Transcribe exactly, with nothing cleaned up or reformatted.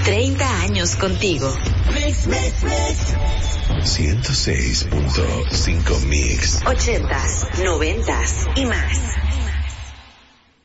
treinta años contigo. Mix, mix, mix. ciento seis punto cinco Mix. Ochentas, noventas y más.